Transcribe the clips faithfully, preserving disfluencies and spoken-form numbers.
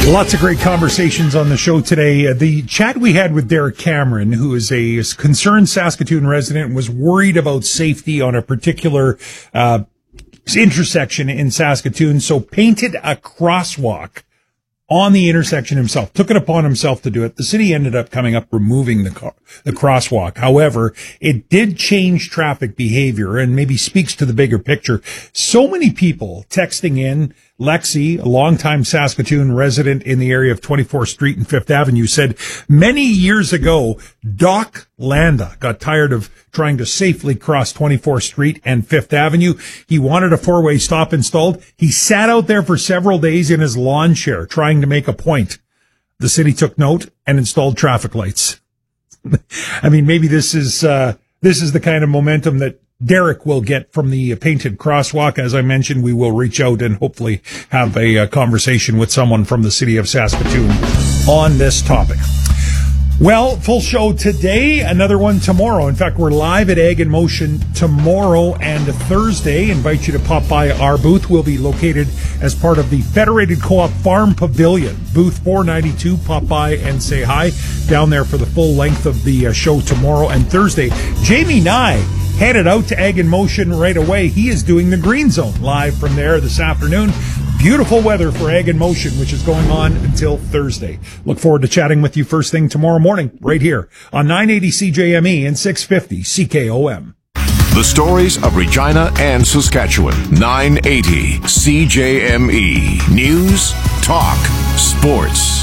Lots of great conversations on the show today. Uh, the chat we had with Derek Cameron, who is a concerned Saskatoon resident, was worried about safety on a particular uh intersection in Saskatoon, so painted a crosswalk on the intersection himself, took it upon himself to do it. The city ended up coming up removing the car, the crosswalk. However, it did change traffic behavior and maybe speaks to the bigger picture. So many people texting in. Lexi, a longtime Saskatoon resident in the area of twenty-fourth Street and Fifth Avenue, said many years ago, Doc Landa got tired of trying to safely cross twenty-fourth Street and Fifth Avenue. He wanted a four-way stop installed. He sat out there for several days in his lawn chair trying to make a point. The city took note and installed traffic lights. I mean, maybe this is, uh, this is the kind of momentum that Derek will get from the painted crosswalk. As I mentioned, we will reach out and hopefully have a, a conversation with someone from the city of Saskatoon on this topic. Well, full show today, another one tomorrow. In fact, we're live at Ag in Motion tomorrow and Thursday. Invite you to pop by our booth. We'll be located as part of the Federated Co-op Farm Pavilion, booth four ninety-two. Pop by and say hi down there for the full length of the uh, show tomorrow and Thursday. Jamie Nye headed out to Ag in Motion right away. He is doing the Green Zone live from there this afternoon. Beautiful weather for Ag in Motion, which is going on until Thursday. Look forward to chatting with you first thing tomorrow morning, right here on nine eighty C J M E and six fifty C K O M. The stories of Regina and Saskatchewan. nine eighty C J M E. News, talk, sports.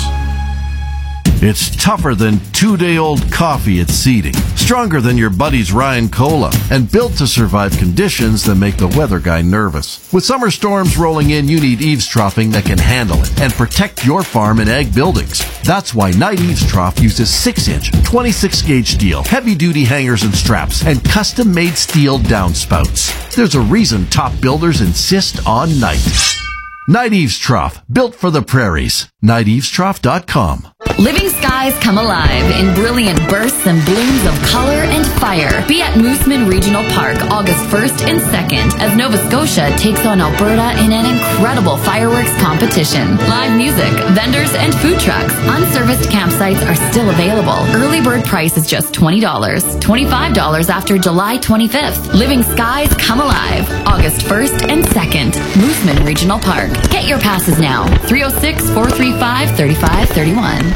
It's tougher than two-day-old coffee at seeding, stronger than your buddy's Ryan Cola, and built to survive conditions that make the weather guy nervous. With summer storms rolling in, you need eavesdropping that can handle it and protect your farm and ag buildings. That's why Knight Eavestrough uses six-inch, twenty-six gauge steel, heavy-duty hangers and straps, and custom-made steel downspouts. There's a reason top builders insist on Knight. Knight Eavestrough, built for the prairies. Knight Eavestrough dot com. Living skies come alive in brilliant bursts and blooms of color and fire. Be at Mooseman Regional Park August first and second as Nova Scotia takes on Alberta in an incredible fireworks competition. Live music, vendors, and food trucks. Unserviced campsites are still available. Early bird price is just twenty dollars. twenty-five dollars after July twenty-fifth. Living skies come alive August first and second. Mooseman Regional Park. Get your passes now. three oh six, four three five, three five three one.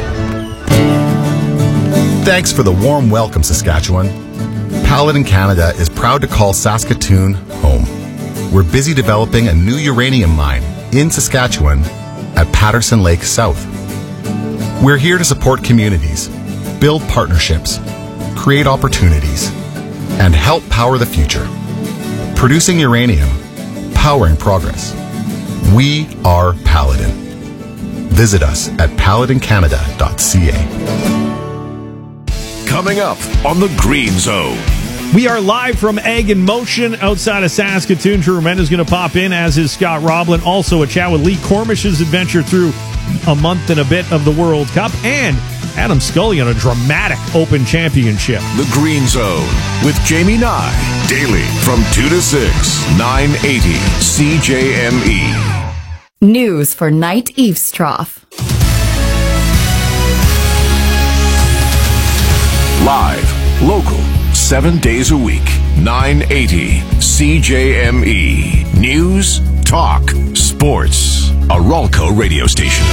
Thanks for the warm welcome, Saskatchewan. Paladin Canada is proud to call Saskatoon home. We're busy developing a new uranium mine in Saskatchewan at Patterson Lake South. We're here to support communities, build partnerships, create opportunities, and help power the future. Producing uranium, powering progress. We are Paladin. Visit us at paladin canada dot c a. Coming up on the Green Zone. We are live from Ag in Motion outside of Saskatoon. Drew Remenda's going to pop in, as is Scott Roblin. Also a chat with Lee Cormish's adventure through a month and a bit of the World Cup. And Adam Scully on a dramatic Open Championship. The Green Zone with Jamie Nye. Daily from two to six. nine eighty C J M E. News for Knight Eavestrough. Live, local, seven days a week. nine eighty C J M E. News, talk, sports. A Ralco radio station.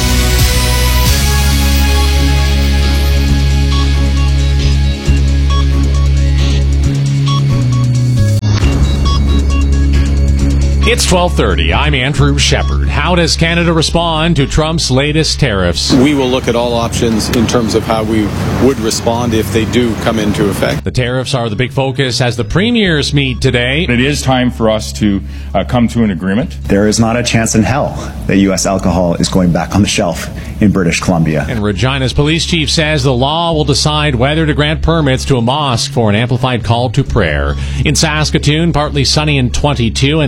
It's twelve thirty. I'm Andrew Shepard. How does Canada respond to Trump's latest tariffs? We will look at all options in terms of how we would respond if they do come into effect. The tariffs are the big focus as the premiers meet today. It is time for us to uh, come to an agreement. There is not a chance in hell that U S alcohol is going back on the shelf in British Columbia. And Regina's police chief says the law will decide whether to grant permits to a mosque for an amplified call to prayer. In Saskatoon, partly sunny and twenty-two, and in Regina,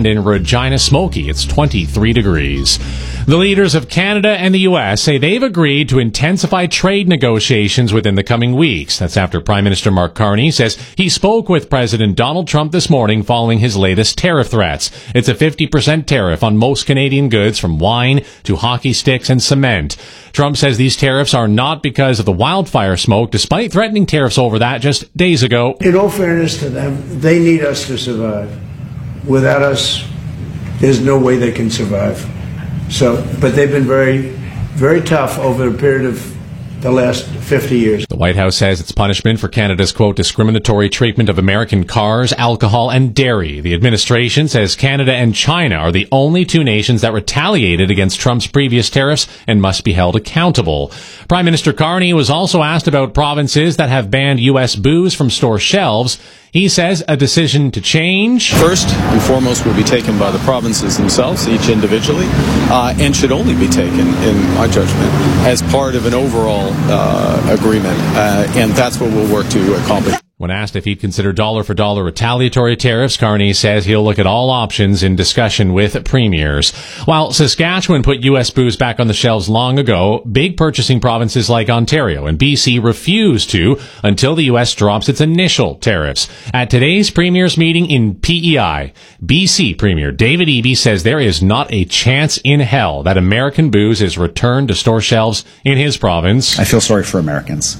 Regina smoky. It's twenty-three degrees. The leaders of Canada and the U S say they've agreed to intensify trade negotiations within the coming weeks. That's after Prime Minister Mark Carney says he spoke with President Donald Trump this morning following his latest tariff threats. It's a fifty percent tariff on most Canadian goods from wine to hockey sticks and cement. Trump says these tariffs are not because of the wildfire smoke, despite threatening tariffs over that just days ago. In all fairness to them, they need us to survive. Without us, there's no way they can survive. So, but they've been very, very tough over a period of the last fifty years. The White House says it's punishment for Canada's, quote, discriminatory treatment of American cars, alcohol, and dairy. The administration says Canada and China are the only two nations that retaliated against Trump's previous tariffs and must be held accountable. Prime Minister Carney was also asked about provinces that have banned U S booze from store shelves. He says a decision to change. First and foremost will be taken by the provinces themselves, each individually, uh, and should only be taken, in my judgment, as part of an overall uh, agreement. Uh, and that's what we'll work to accomplish. When asked if he'd consider dollar-for-dollar retaliatory tariffs, Carney says he'll look at all options in discussion with premiers. While Saskatchewan put U S booze back on the shelves long ago, big purchasing provinces like Ontario and B C refuse to until the U S drops its initial tariffs. At today's premiers meeting in P E I, B C Premier David Eby says there is not a chance in hell that American booze is returned to store shelves in his province. I feel sorry for Americans.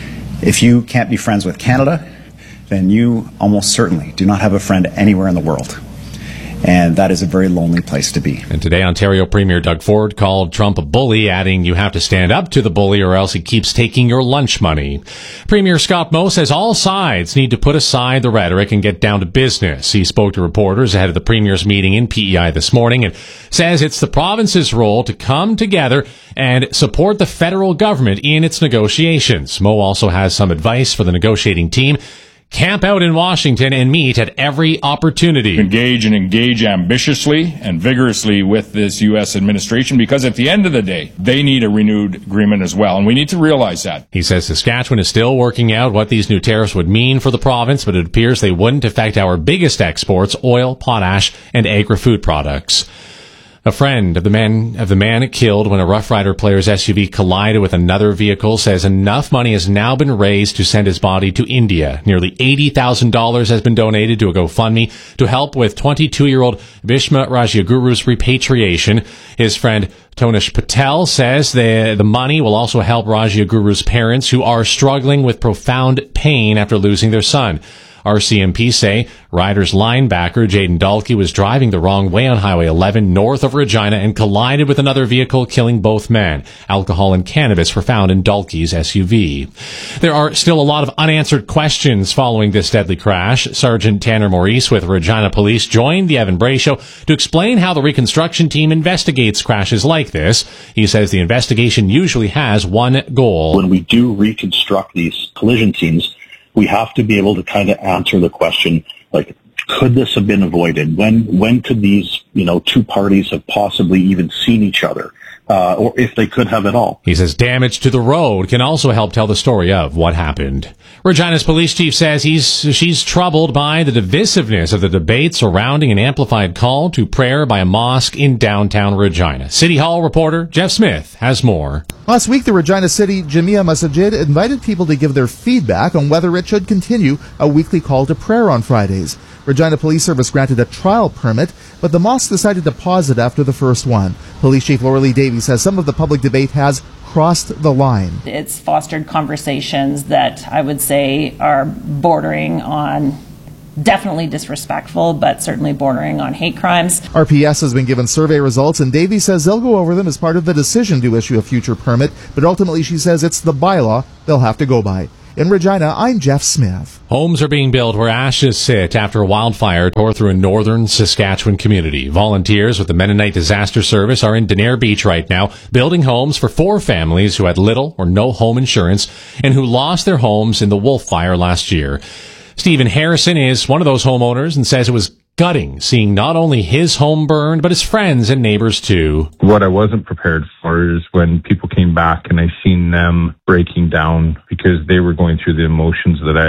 If you can't be friends with Canada, then you almost certainly do not have a friend anywhere in the world. And that is a very lonely place to be. And today, Ontario Premier Doug Ford called Trump a bully, adding, you have to stand up to the bully or else he keeps taking your lunch money. Premier Scott Moe says all sides need to put aside the rhetoric and get down to business. He spoke to reporters ahead of the Premier's meeting in P E I this morning and says it's the province's role to come together and support the federal government in its negotiations. Moe also has some advice for the negotiating team. Camp out in Washington and meet at every opportunity. Engage and engage ambitiously and vigorously with this U S administration, because at the end of the day, they need a renewed agreement as well, and we need to realize that. He says Saskatchewan is still working out what these new tariffs would mean for the province, but it appears they wouldn't affect our biggest exports, oil, potash, and agri-food products. A friend of the man of the man killed when a Rough Rider player's S U V collided with another vehicle says enough money has now been raised to send his body to India. Nearly eighty thousand dollars has been donated to a GoFundMe to help with twenty-two-year-old Bhishma Rajaguru's repatriation. His friend Tonish Patel says the, the money will also help Rajaguru's parents, who are struggling with profound pain after losing their son. R C M P say Riders linebacker Jaden Dalkey was driving the wrong way on Highway eleven north of Regina and collided with another vehicle, killing both men. Alcohol and cannabis were found in Dalkey's S U V. There are still a lot of unanswered questions following this deadly crash. Sergeant Tanner Maurice with Regina Police joined the Evan Bray Show to explain how the reconstruction team investigates crashes like this. He says the investigation usually has one goal. When we do reconstruct these collision scenes, we have to be able to kind of answer the question, like, could this have been avoided? When when could these, you know, two parties have possibly even seen each other? Uh, or if they could have at all. He says damage to the road can also help tell the story of what happened. Regina's police chief says he's she's troubled by the divisiveness of the debate surrounding an amplified call to prayer by a mosque in downtown Regina. City Hall reporter Jeff Smith has more. Last week, the Regina City Jamia Masjid invited people to give their feedback on whether it should continue a weekly call to prayer on Fridays. Regina Police Service granted a trial permit, but the mosque decided to pause it after the first one. Police Chief Laura Lee Davies says some of the public debate has crossed the line. It's fostered conversations that I would say are bordering on definitely disrespectful, but certainly bordering on hate crimes. R P S has been given survey results, and Davies says they'll go over them as part of the decision to issue a future permit, but ultimately she says it's the bylaw they'll have to go by. In Regina, I'm Jeff Smith. Homes are being built where ashes sit after a wildfire tore through a northern Saskatchewan community. Volunteers with the Mennonite Disaster Service are in Denair Beach right now, building homes for four families who had little or no home insurance and who lost their homes in the Wolf Fire last year. Stephen Harrison is one of those homeowners and says it was gutting seeing not only his home burned, but his friends and neighbors too. What I wasn't prepared for is when people came back and I seen them breaking down because they were going through the emotions that I had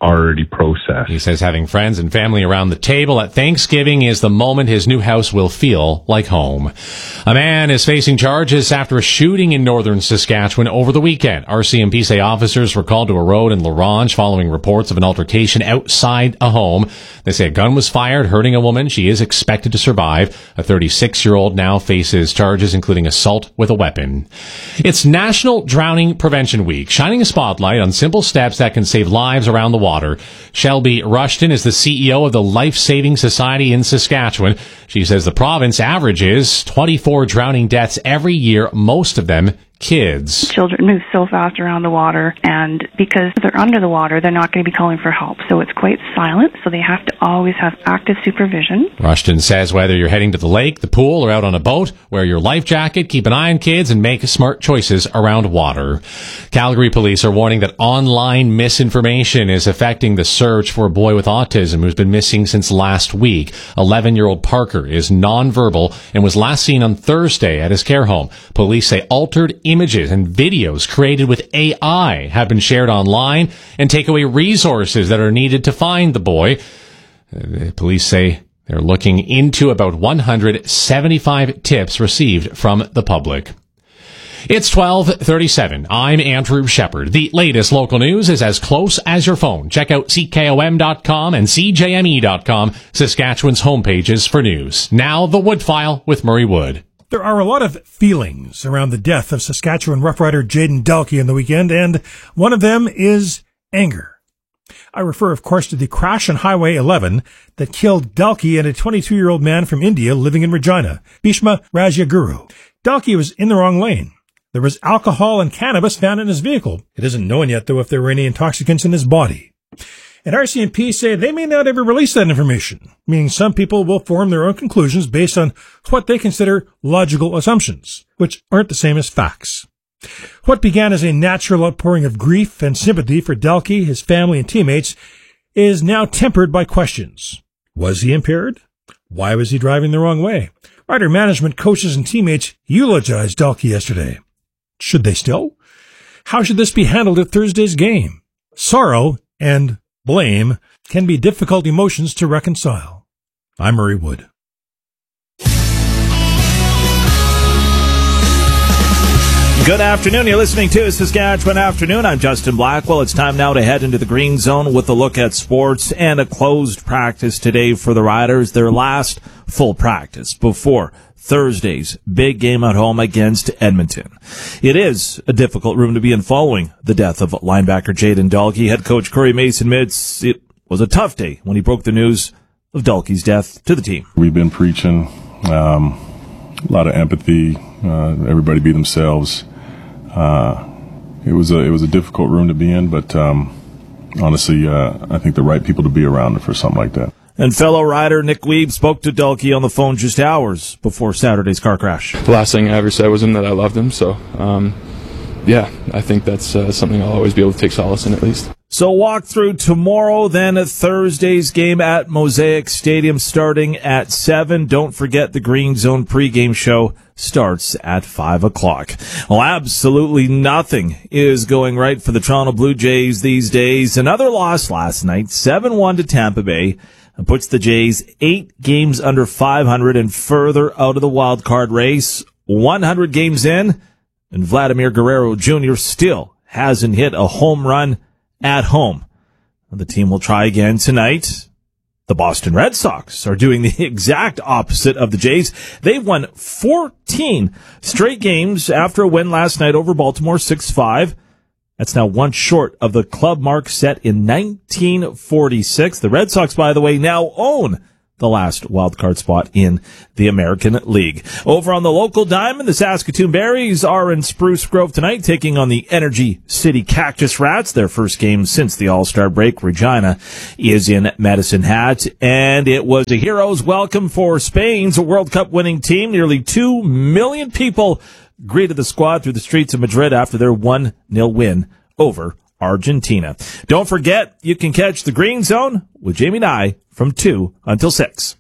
already processed. He says having friends and family around the table at Thanksgiving is the moment his new house will feel like home. A man is facing charges after a shooting in northern Saskatchewan over the weekend. R C M P say officers were called to a road in Larange following reports of an altercation outside a home. They say a gun was fired, hurting a woman. She is expected to survive. A thirty-six-year-old now faces charges including assault with a weapon. It's National Drowning Prevention Week, shining a spotlight on simple steps that can save lives around the water. Shelby Rushton is the C E O of the Life Saving Society in Saskatchewan. She says the province averages twenty-four drowning deaths every year, most of them kids. Children move so fast around the water, and because they're under the water, they're not going to be calling for help. So it's quite silent, so they have to always have active supervision. Rushton says whether you're heading to the lake, the pool, or out on a boat, wear your life jacket, keep an eye on kids, and make smart choices around water. Calgary police are warning that online misinformation is affecting the search for a boy with autism who's been missing since last week. eleven-year-old Parker is nonverbal and was last seen on Thursday at his care home. Police say altered images and videos created with A I have been shared online and take away resources that are needed to find the boy. The police say they're looking into about one hundred seventy-five tips received from the public. It's twelve thirty-seven. I'm Andrew Shepard. The latest local news is as close as your phone. Check out C K O M dot com and C J M E dot com, Saskatchewan's homepages for news. Now, the Wood File with Murray Wood. There are a lot of feelings around the death of Saskatchewan Rough Rider Jayden Dalkey on the weekend, and one of them is anger. I refer, of course, to the crash on Highway eleven that killed Dalkey and a twenty-two-year-old man from India living in Regina, Bhishma Rajaguru. Dalkey was in the wrong lane. There was alcohol and cannabis found in his vehicle. It isn't known yet, though, if there were any intoxicants in his body. And R C M P say they may not ever release that information, meaning some people will form their own conclusions based on what they consider logical assumptions, which aren't the same as facts. What began as a natural outpouring of grief and sympathy for Dalkey, his family, and teammates is now tempered by questions. Was he impaired? Why was he driving the wrong way? Rider management, coaches, and teammates eulogized Dalkey yesterday. Should they still? How should this be handled at Thursday's game? Sorrow and blame can be difficult emotions to reconcile. I'm Murray Wood. Good afternoon. You're listening to Saskatchewan Afternoon. I'm Justin Blackwell. It's time now to head into the green zone with a look at sports and a closed practice today for the Riders. Their last full practice before Thursday's big game at home against Edmonton. It is a difficult room to be in following the death of linebacker Jayden Dalkey. Head coach Corey Mason admits it was a tough day when he broke the news of Dalkey's death to the team. We've been preaching um, a lot of empathy, uh, everybody be themselves. Uh, it was a it was a difficult room to be in, but um, honestly, uh, I think the right people to be around for something like that. And fellow rider Nick Weeb spoke to Dalkey on the phone just hours before Saturday's car crash. The last thing I ever said was him that I loved him, so um, yeah, I think that's uh, something I'll always be able to take solace in at least. So walk through tomorrow, then a Thursday's game at Mosaic Stadium starting at seven. Don't forget the Green Zone pregame show starts at five o'clock. Well, absolutely nothing is going right for the Toronto Blue Jays these days. Another loss last night, seven one to Tampa Bay, and puts the Jays eight games under five hundred and further out of the wild card race. one hundred games in, and Vladimir Guerrero Junior still hasn't hit a home run at home. The team will try again tonight. The Boston Red Sox are doing the exact opposite of the Jays. They've won fourteen straight games after a win last night over Baltimore six five. That's now one short of the club mark set in nineteen forty-six. The Red Sox, by the way, now own the last wildcard spot in the American League. Over on the local diamond, the Saskatoon Berries are in Spruce Grove tonight, taking on the Energy City Cactus Rats. Their first game since the All-Star break. Regina is in Medicine Hat, and it was a hero's welcome for Spain's World Cup winning team. Nearly two million people greeted the squad through the streets of Madrid after their one nil win over Argentina. Don't forget, you can catch the Green Zone with Jamie Nye from two until six.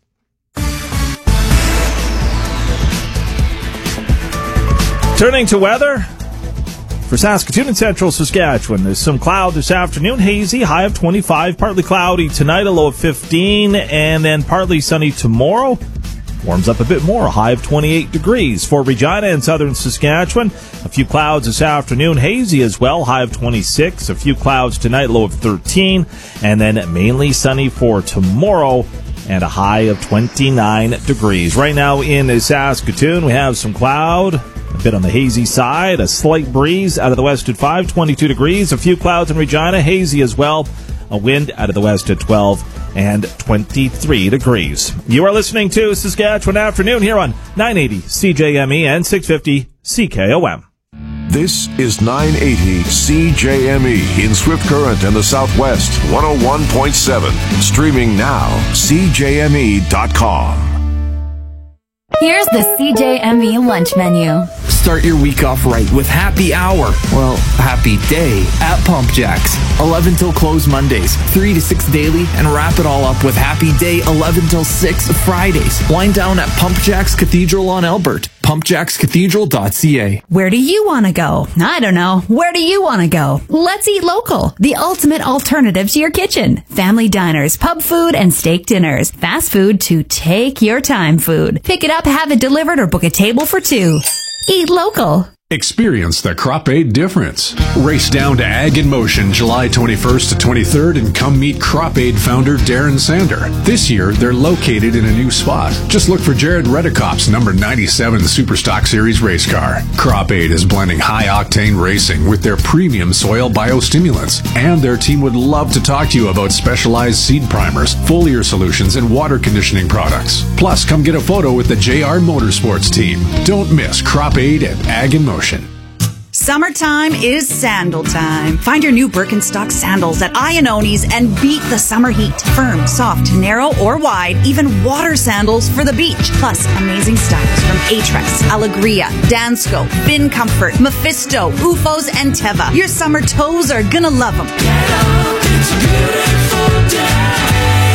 Turning to weather, For Saskatoon and Central Saskatchewan, there's some cloud this afternoon, hazy, high of twenty-five, partly cloudy tonight, a low of fifteen, and then partly sunny tomorrow. Warms up a bit more, a high of twenty-eight degrees. For Regina and southern Saskatchewan, a few clouds this afternoon, hazy as well, high of twenty-six. A few clouds tonight, low of thirteen. And then mainly sunny for tomorrow and a high of twenty-nine degrees. Right now in Saskatoon, we have some cloud, a bit on the hazy side, a slight breeze out of the west at five, twenty-two degrees. A few clouds in Regina, hazy as well. A wind out of the west at twelve and twenty-three degrees. You are listening to Saskatchewan Afternoon here on nine eighty C J M E and six fifty C K O M. This is nine eighty C J M E in Swift Current and the Southwest, one oh one point seven. Streaming now, C J M E dot com. Here's the C J M E lunch menu. Start your week off right with Happy Hour. Well, Happy Day at Pump Jacks. eleven till close Mondays, three to six daily, and wrap it all up with Happy Day eleven till six Fridays. Wind down at Pump Jacks Cathedral on Albert. pump jacks cathedral dot c a. Where do you want to go? I don't know. Where do you want to go? Let's Eat Local, the ultimate alternative to your kitchen. Family diners, pub food, and steak dinners. Fast food to take your time food. Pick it up, have it delivered, or book a table for two. Eat local. Experience the Crop Aid difference. Race down to Ag in Motion July twenty-first to twenty-third and come meet Crop Aid founder Darren Sander. This year, they're located in a new spot. Just look for Jared Redekop's number ninety-seven Superstock Series race car. Crop Aid is blending high-octane racing with their premium soil biostimulants. And their team would love to talk to you about specialized seed primers, foliar solutions, and water conditioning products. Plus, come get a photo with the J R Motorsports team. Don't miss Crop Aid at Ag in Motion. Summertime is sandal time. Find your new Birkenstock sandals at Iannoni's and beat the summer heat. Firm, soft, narrow, or wide, even water sandals for the beach. Plus, amazing styles from Aetrex, Alegria, Dansko, Bin Comfort, Mephisto, U F Os, and Teva. Your summer toes are gonna love them. Get up, it's a beautiful day.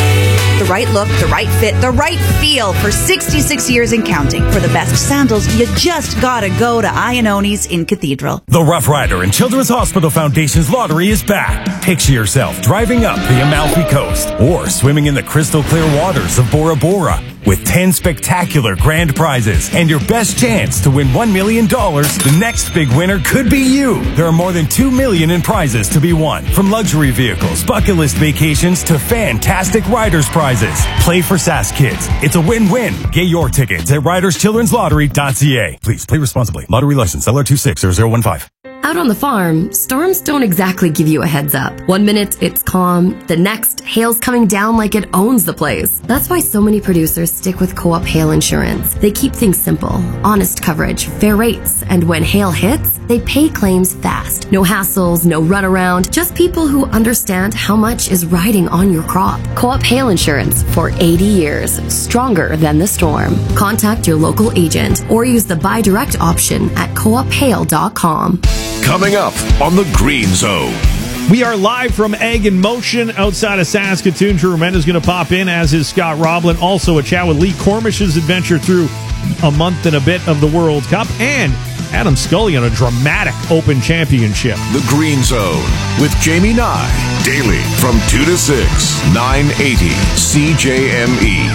The right look, the right fit, the right feel for sixty-six years and counting. For the best sandals, you just gotta go to Iannoni's in Cathedral. The Rough Rider and Children's Hospital Foundation's lottery is back. Picture yourself driving up the Amalfi Coast or swimming in the crystal clear waters of Bora Bora with ten spectacular grand prizes and your best chance to win one million dollars. The next big winner could be you. There are more than two million dollars in prizes to be won, from luxury vehicles, bucket list vacations, to fantastic riders prizes. Play for Sask Kids. It's a win-win. Get your tickets at riders children's lottery dot c a. Please play responsibly. Lottery license L R two six zero zero one five. Out on the farm, storms don't exactly give you a heads up. One minute it's calm, the next hail's coming down like it owns the place. That's why so many producers stick with Co-op Hail Insurance. They keep things simple, honest coverage, fair rates, and when hail hits, they pay claims fast. No hassles, no runaround, just people who understand how much is riding on your crop. Co-op Hail Insurance for eighty years, stronger than the storm. Contact your local agent or use the buy direct option at co op hail dot com. Coming up on the Green Zone. We are live from Ag in Motion outside of Saskatoon. Drew Remenda's going to pop in, as is Scott Roblin. Also a chat with Lee Cormish's adventure through a month and a bit of the World Cup, and Adam Scully on a dramatic Open Championship. The Green Zone with Jamie Nye. Daily from two to six, nine eighty C J M E.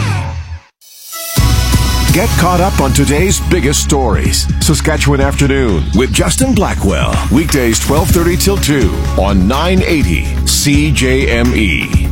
Get caught up on today's biggest stories. Saskatchewan Afternoon with Justin Blackwell. Weekdays twelve thirty till two on nine eighty C J M E.